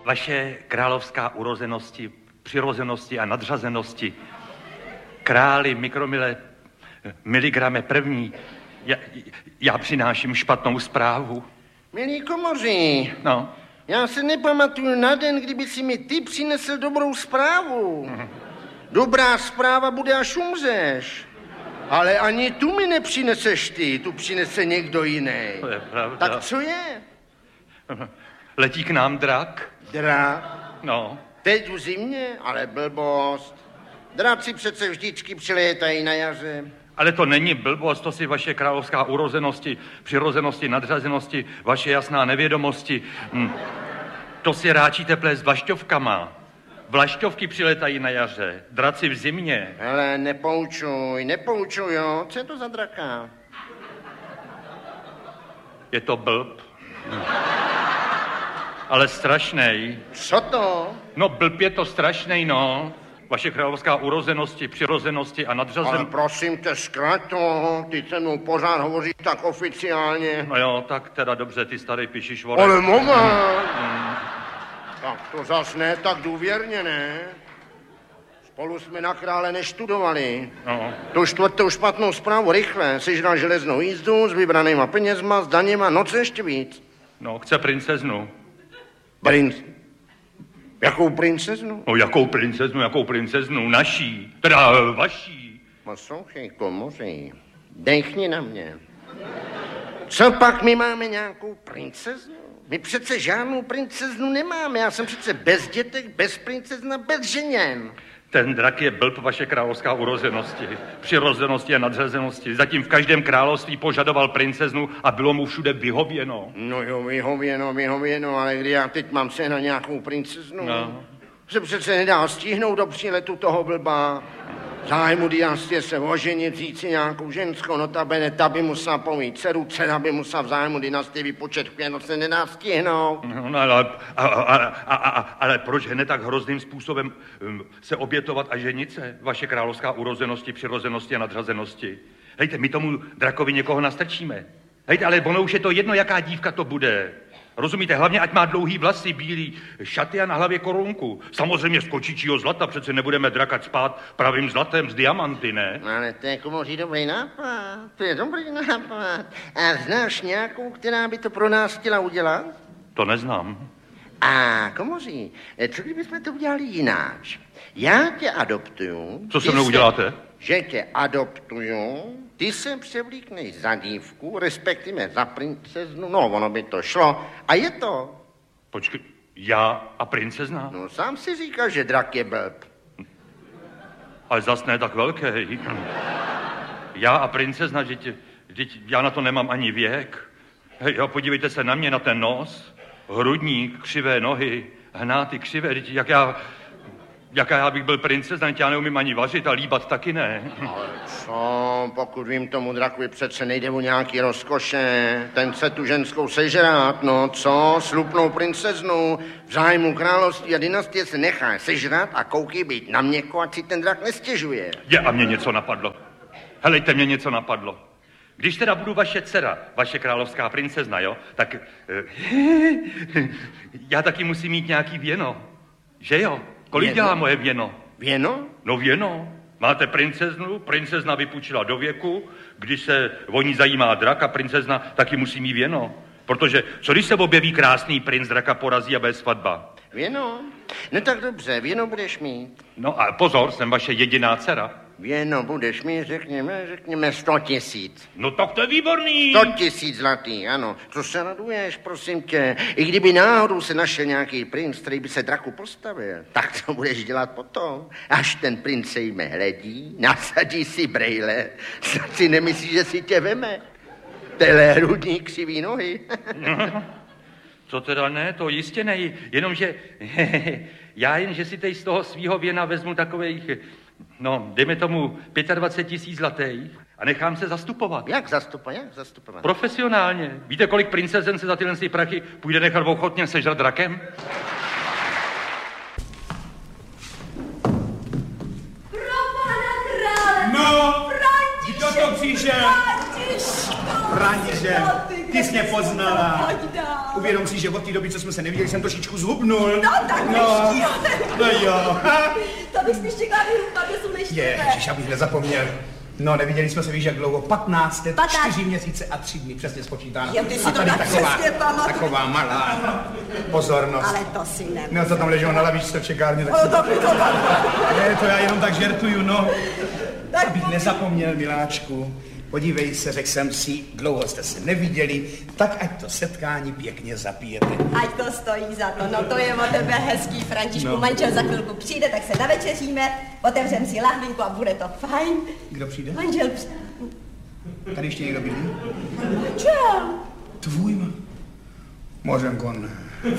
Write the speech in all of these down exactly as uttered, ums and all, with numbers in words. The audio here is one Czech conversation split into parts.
Vaše královská urozenosti, přirozenosti a nadřazenosti, králi mikromile, miligrame první, já, já přináším špatnou zprávu. Milí komoři, no. Já se nepamatuju na den, kdyby si mi ty přinesl dobrou zprávu. Mhm. Dobrá zpráva bude, až umřeš. Ale ani tu mi nepřineseš ty, tu přinese někdo jiný. To je pravda. Tak co je? Letí k nám drak. Drak? No. Teď v zimě, ale blbost. Draci přece vždycky přilétají na jaře. Ale to není blbost, to si vaše královská urozenosti, přirozenosti, nadřazenosti, vaše jasná nevědomosti. Hm. To si ráčíte plést s vlašťovkama. Vlašťovky přiletají na jaře, draci v zimě. Hele, nepoučuj, nepoučuj, jo. Co je to za draka? Je to blb. Hm. Ale strašnej. Co to? No blb je to strašnej, no. Vaše královská urozenosti, přirozenosti a nadřazenosti. Ale prosím tě, zkrať to, ty se mnou pořád hovoříš tak oficiálně. No jo, tak teda dobře, ty starý pišišvorek. Ale moment. Hmm. Tak to zas ne tak důvěrně, ne? Spolu jsme na krále neštudovali. No. Tu čtvrtou špatnou zprávu rychle, sežral železnou jízdu s vybranýma penězma, s daněma, no co ještě víc? No, chce princeznu. Princ... Jakou princeznu? No, jakou princeznu, jakou princeznu? Naší, teda vaší. Poslouchej, komoři, dechni na mě. Co pak my máme nějakou princeznu? My přece žádnou princeznu nemáme, já jsem přece bez dětek, bez princezna, bez ženěn. Ten drak je blb, vaše královská urozenosti, přirozenosti a nadřazenosti. Zatím v každém království požadoval princeznu a bylo mu všude vyhověno. No jo, vyhověno, vyhověno, ale kdy já teď mám se na nějakou princeznu? No. Se přece nedá stihnout do příletu toho blba. Zájmu dynastie se oženit, říct si nějakou ženskou, notabene, ta by musela pomít dceru, dcera by musela v zájmu dynastie vypočet kvěno, se nedá stihnout. No, ale, a, a, a, a, ale proč hned tak hrozným způsobem um, se obětovat a ženit se? Vaše královská urozenosti, přirozenosti a nadřazenosti. Hejte, my tomu drakovi někoho nastrčíme. Hejte, ale ono už je to jedno, jaká dívka to bude. Rozumíte, hlavně ať má dlouhý vlasy, bílý šaty a na hlavě korunku. Samozřejmě z kočičího zlata, přece nebudeme drakat spát pravým zlatem z diamanty, ne? Ale to je komoří dobrý nápad, to je dobrý nápad. A znáš nějakou, která by to pro nás chtěla udělat? To neznám. A komoří, co kdybychom to udělali jináč? Já tě adoptuju. Co se mnou uděláte? Že tě adoptuju, ty se převlíkneš za dívku, respektive za princeznu, no ono by to šlo, a je to. Počkej, já a princezna? No sám si říkal, že drak je blb. Ale zas ne tak velký. Já a princezna, že tě, že tě, já na to nemám ani věk. Hej, jo, podívejte se na mě, na ten nos, hrudník, křivé nohy, hnáty křivé, jak já... Jaká já bych byl princezna, já neumím ani vařit a líbat taky ne. Ale co, pokud vím, tomu drakovi přece nejde o nějaký rozkoše. Ten chce tu ženskou sežrát, no co, slupnou princeznu, v zájmu království a dynastie se nechá sežrat a koukej být na měko, ať si ten drak nestěžuje. Je, a mě něco napadlo. Helejte, mě něco napadlo. Když teda budu vaše dcera, vaše královská princezna, jo, tak eh, já taky musím mít nějaký věno, že jo? Kolik věno? Dělá moje věno? Věno? No věno. Máte princeznu, princezna vypůjčila do věku, když se o ní zajímá drak a princezna taky musí mít věno. Protože co když se objeví krásný princ, draka porazí a bude svatba? Věno? No tak dobře, věno budeš mít. No a pozor, jsem vaše jediná dcera. Věno budeš mít, řekněme, řekněme sto tisíc. No tak to je výborný. Sto tisíc zlatý, ano. Co se raduješ, prosím tě? I kdyby náhodou se našel nějaký princ, který by se draku postavil, tak to budeš dělat potom. Až ten princ se jíme hledí, nasadí si brejle, snad si nemyslí, že si tě veme. Tele hrudní křivý nohy. Co teda ne, to jistě ne, jenomže já jen, že si teď z toho svýho věna vezmu takových, no, dejme tomu dvacet pět tisíc zlatých a nechám se zastupovat. Jak zastupovat, jak zastupovat? Profesionálně. Víte, kolik princezen se za tyhle prachy půjde nechat ochotně sežrat drakem? Pro pana krále! No! František! Kdo to přišel? Františku! František! Co ty Ty jsi mě poznala. Pojď dál. Uvědom si, že od té doby, co jsme se neviděli, jsem trošičku zhubnul. No tak no, ještě. no jo. To bych spíš čekala výrůb, aby jsou neštěvé. Ježiš, abych nezapomněl. No, neviděli jsme se, víš, jak dlouho? patnáct let, Patnáct. čtyři měsíce a tři dny, přesně spočítáno. Jo, ty si A to tady tak taková, přesně pamatuješ. taková malá pozornost. Ale to si nemůžu. No, co tam leželo na lavičce v čekárně, tak No si... to by to tak. Ne, to já jenom tak žertuju, no. Tak Abych povídej. nezapomněl, miláčku. Podívej se, řekl jsem si, dlouho jste se neviděli, tak ať to setkání pěkně zapijete. Ať to stojí za to, no to je o tebe hezký, Františku. No. Manžel za chvilku přijde, tak se navečeříme, otevřem si lahvinku a bude to fajn. Kdo přijde? Manžel přijde. Tady ještě někdo bydlí? Manžel. Tvůj ma... Mořenko, ne.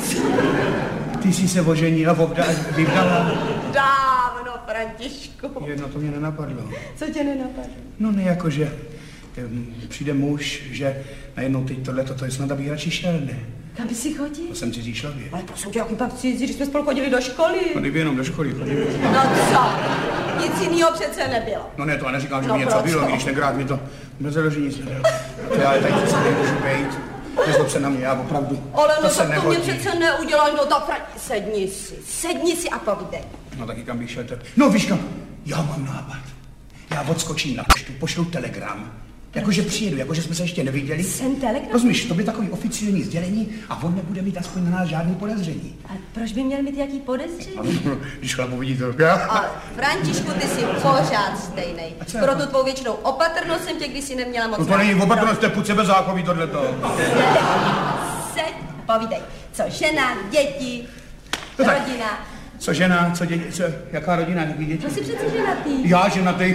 Ty jsi se oženila, vovda, vyvdala. Dávno, Františku. Jedno to mě nenapadlo. Co tě nenapadlo? No ne, jakože em, přijde muž, že najednou teď tohleto, to je snad, abych radši šel, ne? Kam by si chodil? To jsem cizí člověk. Ale prosím tě, jaký pak cizí, když jsme spolu chodili do školy. No kdyby jenom do školy chodili. No co? Nic jiného přece nebylo. No ne, to já neříkám, že No by něco proč bylo, to? když tenkrát mi to nezaloží nic nedalo. To já tady přece nemůžu být. Nezlob se na mě, já opravdu. Ale to no se tak to mě nehodí. přece neudělal, no tak Franti, sedni si, sedni si a povídej. No taky kam bych šel teď. No víš kam, já mám nápad. Já odskočím na poštu, pošlu telegram. Jakože přijedu, jakože jsme se ještě neviděli. Jsem telegram? Rozumíš, to by takový oficiální sdělení a on nebude mít aspoň na nás žádný podezření. A proč by měl mít jaký podezření? Když chlap uvidí to, já. Ale Františku, ty jsi pořád stejnej. A co Pro jako? tu tvou věčnou opatrnost jsem tě kdysi neměla moc No to není opatrnost, to je půd sebezáchový tohleto. Seď, povídej, co žena, děti, No tak. rodina. Co žena, co děti, co, jaká rodina, jaký děti? To jsi přece ženatý. Já ženatý.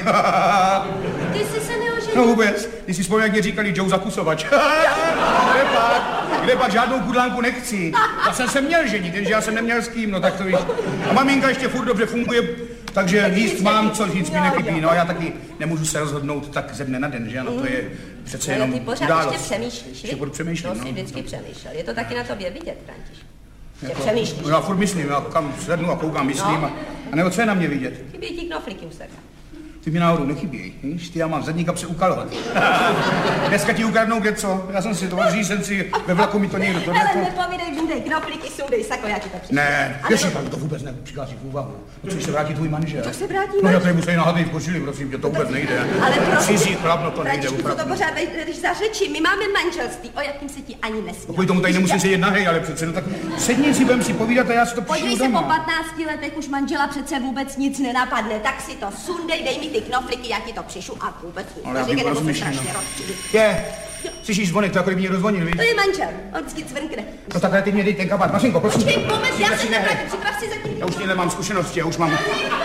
Ty jsi se No neoženil. vůbec, když si vzpomínám, jak mě říkali Joe Zakusovač. Kde pak, kde pak žádnou kudlánku nechci. Já jsem se měl ženit, jenže já jsem neměl s kým, no tak to víš. A maminka ještě furt dobře funguje, takže Tak jíst nic mám, nechybí. co nic mi Jo, nechybí. jo. No já taky nemůžu se rozhodnout tak ze dne na den, že ano, to je přece Ale jenom ty pořád událost. ještě přemýšlíš, Ještě viď? budu přemýšlet, To no. jsi vždycky přemýšlel. Je to taky na tobě vidět, Františku. Že Jako- přemýšlíš. No já furt myslím, já kam sednu a koukám, myslím. No. A, a nebo co je na mě vidět? Chybí ti knoflíky u sebe. Ty mi náhodou nechybějí, víš? Ty já mám v zadní kapse ukalovat. Dneska ti ukradnou kde co? Já jsem si to řízen si, ve vlaku mi to někdo to Ale nepovídej, vindej knoflíky, sundej sako, já ti to přišel. Ne, Ale jestli to- tam to vůbec nepřichází v úvahu. No, co se vrátí tvůj manžel? Co se vrátí No manžel? já tady musím nahatej v košili, prosím tě, to vůbec nejde. Ale prosím, Cizí chlap, no to nejde Františku, co to opravdu. pořád vejdeš za řeči? My máme manželství, o jakým se ti ani nesmí. Kvůli tomu tady nemusím sedět nahej, ale přece, no tak sedni si, budem si povídat a já si to Podívej přišlu se, po doma. patnácti letech už manžela přece vůbec nic nenapadne, tak si to sundej, dej mi ty knoflíky, já ti to přišu a vůbec nic. Ale já Říkej, bych nebo se rozmyšlel, strašně no. rozčilí. Je, slyšíš zvonek, to jako kdyby mě rozvonil, víš? To je manžel, on vždycky cvrkne. No takhle ty mě dej ten kabát. Mašinko, prosím. Počkej, moment, já se ne. nevrátím, připrav si zatím. Já už někde mám zkušenosti, já už mám...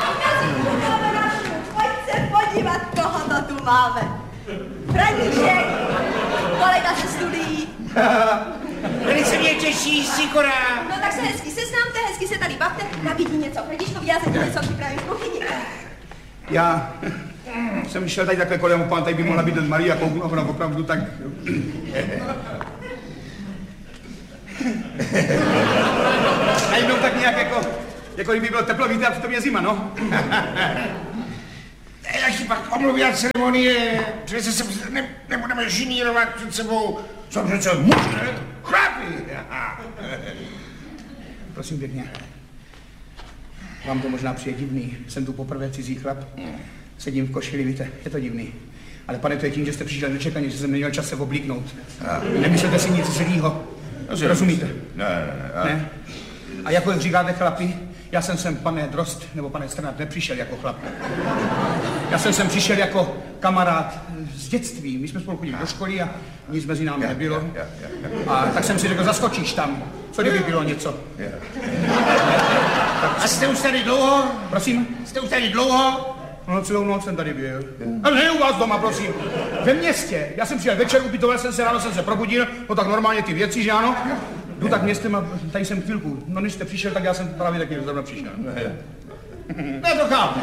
Pojď se podívat, koho to tu máme. František, kolega ze studií. Velice mě těší, Sikora. No tak se hezky seznámte, hezky se tady bavte, nabídí něco. Františkovi, já se ti něco připravím v kuchyni. Já jsem šel tady takhle kolem, pán, tady by mohla být Maria Kouknu, ona opravdu tak... A jenom tak nějak jako, jako kdyby bylo teplo, víte, a přitom je zima, no. Já si pak omluvila ceremonie, přece se ne, nebudeme žinírovat před sebou. Jsou přece muž, ne? Chlapi. Prosím pěkně. Vám to možná přijde divný, jsem tu poprvé cizí chlap. Sedím v košili, víte, je to divný. Ale pane, to je tím, že jste přišel nečekaně, že jsem neměl čas se oblíknout. Nemyslete si nic zlýho. Rozumíte? Ne, ne, ne. Ne? A jako jak říkáte chlapi, já jsem sem, pane Drost, nebo pane Strnad, nepřišel jako chlap. Já jsem sem přišel jako kamarád z dětství. My jsme spolu chodili do školy a nic mezi námi nebylo. A tak jsem si řekl, zaskočíš tam, co kdyby bylo něco. A jste už tady dlouho? Prosím? Jste už tady dlouho? No celou noc jsem tady byl. Ale ne u vás doma, prosím. Ve městě. Já jsem přijel večer, ubytoval jsem se, ráno jsem se probudil, no tak normálně ty věci, že ano? Jdu tak městem a tady jsem chvilku. No než jste přišel, tak já jsem právě taky zrovna přišel. Ne, to chápu.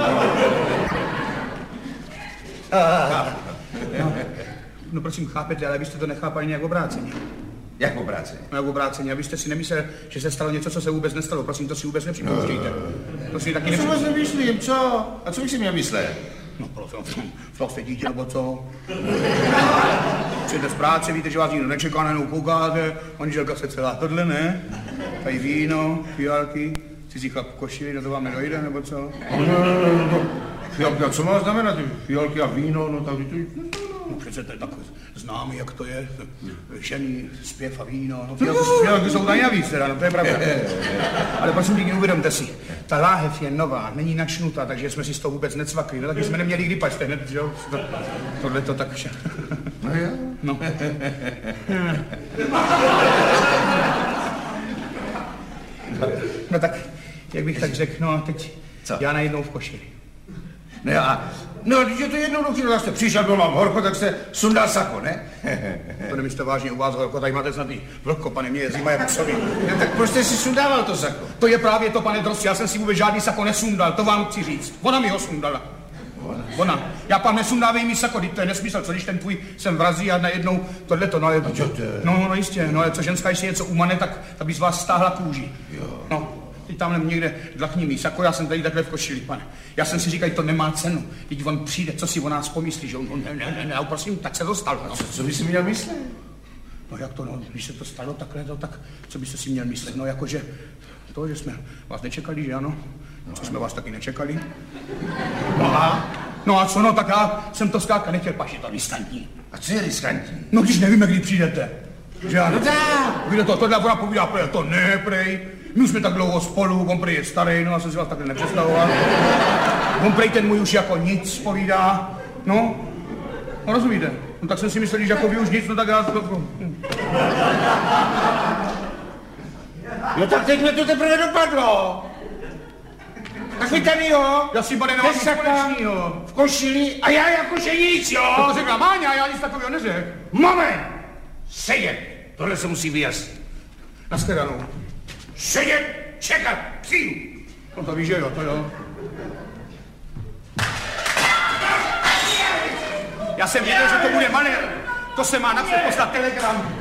No, no prosím, chápete, ale vy jste to nechápali nějak obráceně. Jak obráceně? Nějak obráceně, abyste si nemyslel, že se stalo něco, co se vůbec nestalo. Prosím, to si vůbec nepřipouštějte. To si taky Co nepřipouštějte. vůbec nemyslím, co? A co bych si měl myslet? No prosím, flasy dítě, nebo co? Přijete z práce, víte, že vás nikdo nečeká, najednou koukáte, manželka se celá tohle, ne? Tady víno, fialky, cizí chlap v košili, no to vám nedojde, nebo co? Fialky, a co má znamenat? Fialky a víno, no tak to... No přece to je tak známý, jak to je, žený, zpěv a víno, no fialky, fialky jsou tady navíc teda, no to je pravda. Ale prosím pěkně, uvědomte si, ta láhev je nová, není načnutá, takže jsme si z toho vůbec necvakli, no taky jsme neměli kdy pačte hned, že jo? Tohle to tak vše. No jo? No. No tak, jak bych tak řekl, no a teď co? Já najednou v košili. No já, no když je to jednoduchý, no tak jste přišel, byl vám horko, tak jste sundal sako, ne? To nemyslíte vážně u vás horko, tady máte snad i vlhko, pane, mě je zima jak psovi. No, tak proč jste si sundával to sako? To je právě to, pane Drost, já jsem si vůbec žádný sako nesundal, to vám chci říct. Ona mi ho sundala. Ona. Já pán nesundávej mi sako, to je nesmysl, co když ten tvůj sem vrazí a najednou tohleto, no ale... No, no jistě, no ale co ženská, když si něco umane, tak, tak by z vás stáhla kůži. Jo. No, teď tam někde dlachní mi sako, já jsem tady takhle v košili, pane. Já jsem si říkal, to nemá cenu, teď on přijde, co si o nás pomyslí, že on, no, ne, ne, ne, ne, prosím, tak se to stalo. No. Co, co by si měl myslet? No jak to, no, když se to stalo takhle, to, tak co byste si měl myslet, no jakože to, že jsme vás nečekali, že ano? Co jsme vás taky nečekali? No a? No a co, no tak já jsem to zkrátka nechtěl, pač je to riskantní. A co je riskantní? No když nevíme, kdy přijdete. Že ano? No tak. Víte to, tohle ona povídá, prej, to ne, prej. My už jsme tak dlouho spolu, on prej je starý, no a jsem si vás takhle nepředstavoval. On prej ten můj už jako nic povídá, no. No rozumíte? No tak jsem si myslel, že jako vy už nic, no tak já... No tak teď mě to teprve dopadlo. Tak vy tady, jo? Já si, pane, nemám nic společnýho. V košili a já jakože nic, jo? To řekla Máňa, já nic takového neřekl. Moment! Sedět! Tohle se musí vyjasnit. Nashledanou. Sedět! Čekat! Přijdu! No to víš, že jo, to jo. Já jsem věděl, že to bude manér. To se má napřed poslat telegram.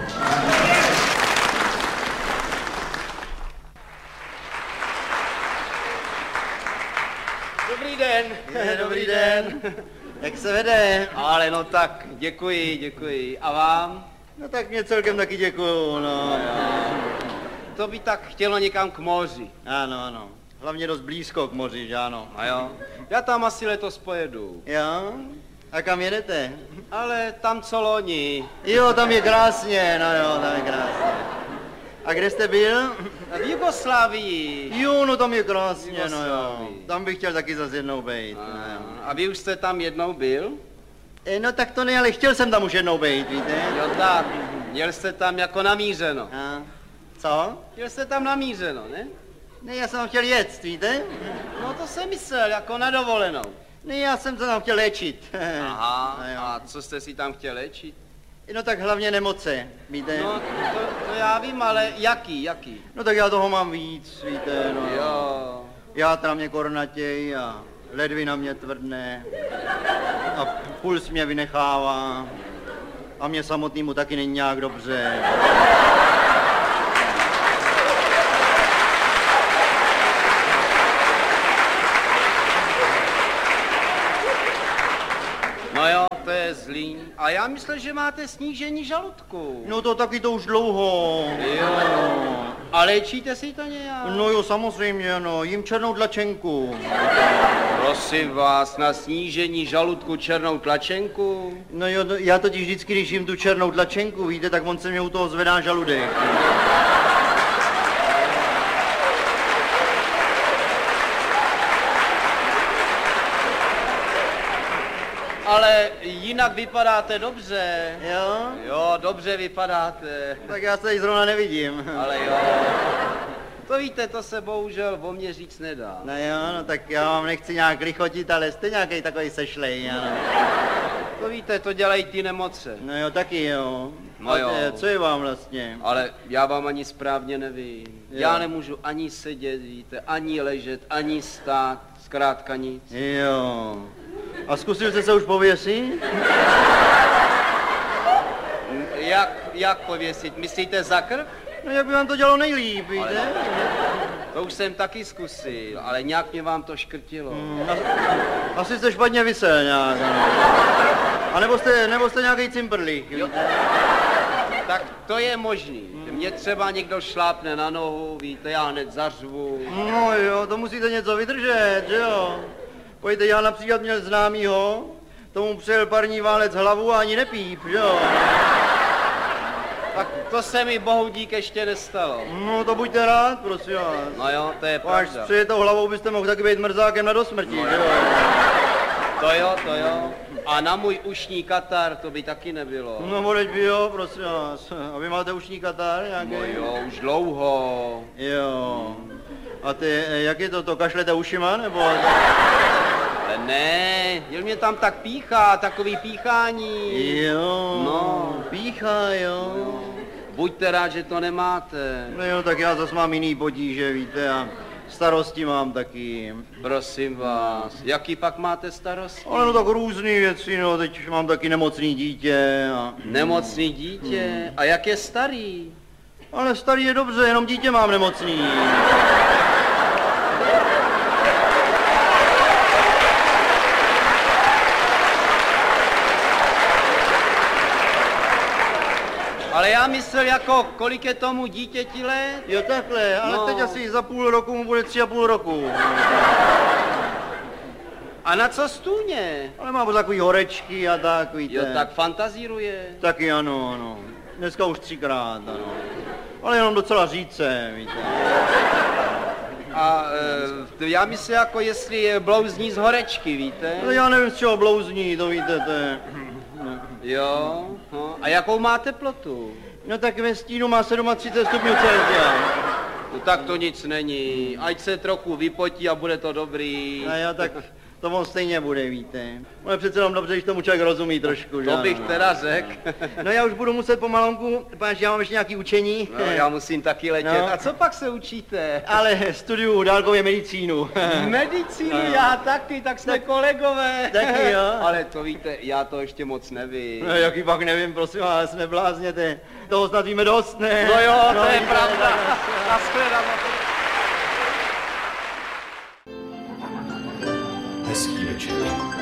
Dobrý den. Dobrý den. Jak se vede? Ale no tak, děkuji, děkuji. A vám? No tak mě celkem taky děkuju, no. To by tak chtělo někam k moři. Ano, ano. Hlavně dost blízko k moři, že ano. A jo, já tam asi letos pojedu. Jo? A kam jedete? Ale tam co loni. Jo, tam je krásně, no jo, tam je krásně. A kde jste byl? V Jugoslávii. Jo, no tam je krásně, no jo. Jugoslávii. Tam bych chtěl taky zase jednou být. A, No, jo. a vy už jste tam jednou byl? E, no tak to ne, ale chtěl jsem tam už jednou být, víte? Jo tak, měl jste tam jako namířeno. A, co? Měl jste tam namířeno, ne? Ne, já jsem tam chtěl jet, víte? No to jsem myslel, jako na dovolenou. Ne, já jsem se tam chtěl léčit. Aha, No jo. a co jste si tam chtěl léčit? No tak hlavně nemoce, víte? No, to, to já vím, ale jaký, jaký? No tak já toho mám víc, víte, no. Jo. Játra na mě kornatěj a ledvina mě tvrdne a puls mě vynechává a mě samotnému taky není nějak dobře. No jo, to je zlý. A já myslel, že máte snížení žaludku. No to taky to už dlouho. Jo. A léčíte si to nějak? No jo, samozřejmě, no, jím černou tlačenku. Prosím vás, na snížení žaludku černou tlačenku? No jo, no, já totiž vždycky, když jím tu černou tlačenku, víte, tak on se mě u toho zvedá žaludek. Ale jinak vypadáte dobře. Jo? Jo, dobře vypadáte. Tak já se tady zrovna nevidím. Ale jo. To víte, to se bohužel o mě říct nedá. No jo, no tak já vám nechci nějak lichotit, ale jste nějaký takový sešlej, ano. To víte, to dělají ty nemoce. No jo, taky jo. No A jo. te- co je vám vlastně? Ale já vám ani správně nevím. Jo. Já nemůžu ani sedět, víte, ani ležet, ani stát, zkrátka nic. Jo. A zkusil jste se už pověsit? Jak, jak pověsit? Myslíte za krk? No jak by vám to dělalo nejlíp, víte? To už jsem taky zkusil, ale nějak mě vám to škrtilo. Hmm, Asi jste špatně vysel nějak, ano. A nebo jste, nebo jste nějaký cimprlík. Tak to je možný. Mě třeba někdo šlápne na nohu, víte, já hned zařvu. No jo, to musíte něco vydržet, že jo. Pojďte, já například měl známýho, tomu přijel parní válec hlavu a ani nepíp, že jo. Tak to se mi bohu dík ještě nestalo. No to buďte rád, prosím vás. No jo, to je Až pravda. s přijetou hlavou byste mohl taky být mrzákem na dosmrtí, No že jo. To jo, to jo. A na můj ušní katar to by taky nebylo. No voleď by jo, prosím vás. A vy máte ušní katar nějaký? No jo, už dlouho. Jo. A ty, jak je to, to kašlete ušima, nebo? Ale ne, jen mě tam tak píchá, takový píchání. Jo, No. píchá, jo. Buďte rád, že to nemáte. No jo, tak já zas mám jiný potíže, víte, a starosti mám taky. Prosím vás, jaký pak máte starosti? Ale no tak různý věci, no, teď mám taky nemocný dítě a... Nemocný dítě? A jak je starý? Ale starý je dobře, jenom dítě mám nemocný. Ale já myslel jako, kolik je tomu dítěti let? Jo takhle, ale No. teď asi za půl roku mu bude tři a půl roku. A na co stůně? Ale má takový horečky a tak, víte. Jo, tak fantazíruje. Taky ano, ano. Dneska už třikrát, ano. Ale jenom docela říce, víte. A e, já myslím jako, jestli je blouzní z horečky, víte? Ale já nevím, z čeho blouzní, to víte, to je... Jo, no. A jakou má teplotu? No tak ve stínu má třicet sedm stupňů Celsia. No tak to nic není, ať se trochu vypotí a bude to dobrý. A jo, tak to on stejně bude, víte. Ale přece jenom dobře, když tomu člověk rozumí trošku, že To ano. bych teda řekl. No já už budu muset pomalonku, protože já mám ještě nějaký učení. No, já musím taky letět. No. A co pak se učíte? Ale studiu dálkově medicínu. Medicínu, No. já taky, tak jsme kolegové. Taky jo. Ale to víte, já to ještě moc nevím. No jaký pak nevím, prosím vás, neblázněte. Toho snad víme dost, ne? No jo, to je víte, pravda. tak- Nashledanou. Hezký večer.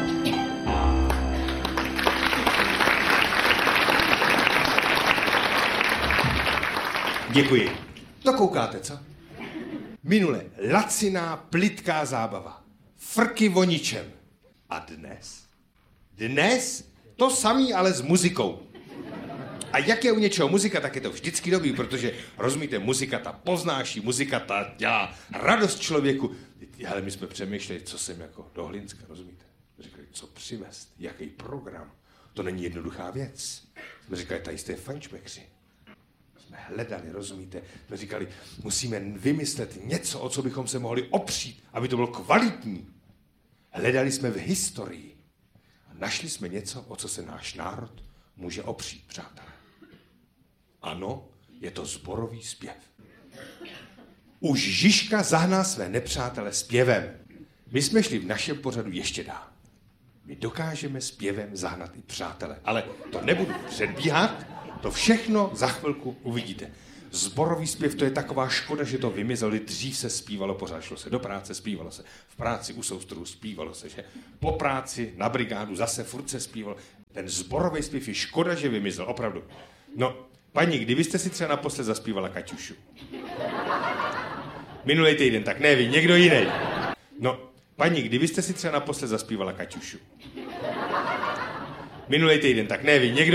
Děkuji. To koukáte, co? Minule laciná, plitká zábava. Frky o ničem. A dnes? Dnes to samý, ale s muzikou. A jak je u něčeho muzika, tak je to vždycky dobrý, protože, rozumíte, muzika ta poznáší, muzika ta dělá radost člověku. Ale my jsme přemýšleli, co jsem jako do Hlinska, rozumíte? Říkali, co přivést, jaký program. To není jednoduchá věc. Jsme říkali, tady jste fančmekři. Jsme hledali, rozumíte? Jsme říkali, musíme vymyslet něco, o co bychom se mohli opřít, aby to bylo kvalitní. Hledali jsme v historii. A našli jsme něco, o co se náš národ může opřít, přátelé. Ano, je to sborový zpěv. Už Žižka zahnal své nepřátele zpěvem. My jsme šli v našem pořadu ještě dál. My dokážeme zpěvem zahnat i přátele. Ale to nebudu předbíhat, to všechno za chvilku uvidíte. Zborový zpěv, to je taková škoda, že to vymizelo. Dřív se zpívalo, pořád šlo se do práce, zpívalo se v práci u soustruhu, zpívalo se, že po práci na brigádu zase furt se zpívalo. Ten zborový zpěv je škoda, že vymizel, opravdu. No, paní, kdy vy jste si třeba naposled zaspívala Kaťušu? Minulý týden, tak ne vy, někdo jiný. No, paní, kdy vy jste si třeba naposled zaspívala Kaťušu? Minulý týden, tak ne vy, někdo